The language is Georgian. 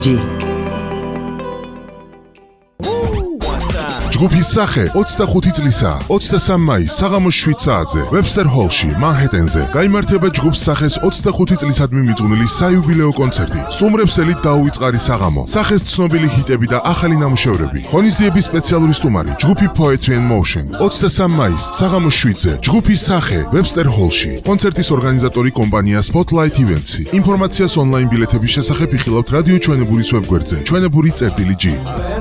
ჯგუფის სახე 25 წლისა 23 მაისს საღამოს 7 საათზე Webster Hall-ში, მანჰეტენზე გაიმართება ჯგუფს სახეს 25 წლისადმი მიძღვნილი საიუბილეო კონცერტი. სტუმრებსელით დაუვიწყარი საღამო, სახეს ცნობილი ჰიტები და ახალი ნამუშევრები. ღონისძიების სპეციალური სტუმარი, ჯგუფი Poetry in Motion. 23 მაისს საღამოს 7-ზე ჯგუფის სახე Webster Hall-ში. კონცერტის ორგანიზატორი კომპანია Spotlight Events. ინფორმაციას ონლაინ ბილეთების შესახებ იხილავთ რადიო ჩვენებურის ვებგვერდზე. ჩვენებური.gi